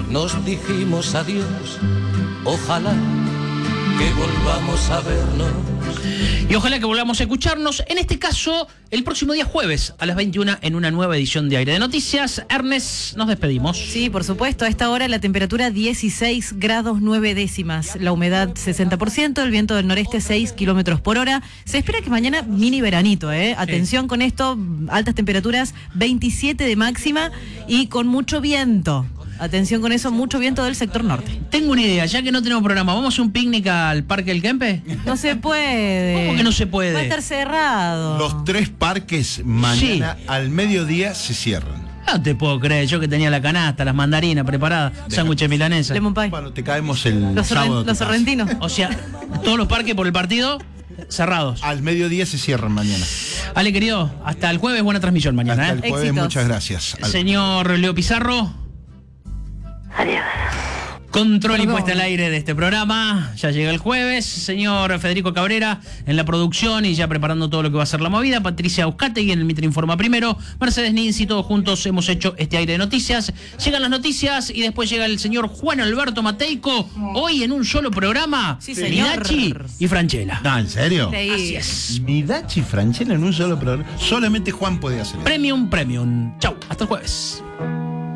nos dijimos adiós, ojalá que volvamos a vernos. Y ojalá que volvamos a escucharnos, en este caso, el próximo día jueves a las 21 en una nueva edición de Aire de Noticias. Ernest, nos despedimos. Sí, por supuesto. A esta hora la temperatura 16 grados 9 décimas. La humedad 60%, el viento del noreste 6 kilómetros por hora. Se espera que mañana mini veranito, ¿eh? Atención sí. Con esto, altas temperaturas, 27 de máxima y con mucho viento. Atención con eso, mucho viento del sector norte. Tengo una idea, ya que no tenemos programa, ¿vamos a hacer un picnic al Parque del Kempe? No se puede. ¿Cómo que no se puede? Va a estar cerrado. Los 3 parques mañana al mediodía se cierran. No te puedo creer, yo que tenía la canasta, las mandarinas preparadas, sándwiches milanesa. Lemon pie. Bueno, te caemos el los sábado. Los sorrentinos. O sea, todos los parques por el partido cerrados. Al mediodía se cierran mañana. Ale, querido, hasta el jueves, buena transmisión mañana. Hasta el jueves, Éxitos. muchas gracias. Señor Leo Pizarro. Adiós. Control y puesta al aire de este programa. Ya llega el jueves. Señor Federico Cabrera en la producción y ya preparando todo lo que va a ser la movida. Patricia Euskategui en el Mitre Informa Primero. Mercedes Ninzi, todos juntos hemos hecho este Aire de Noticias. Llegan las noticias y después llega el señor Juan Alberto Mateico. Hoy en un solo programa. Sí, señor. Midachi y Franchella. No, ¿en serio? Sí. Así es. Midachi y Franchella en un solo programa. Solamente Juan puede hacer eso. Premium. Chau. Hasta el jueves.